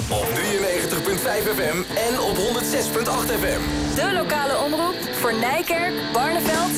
Op 93.5 FM en op 106.8 FM. De lokale omroep voor Nijkerk, Barneveld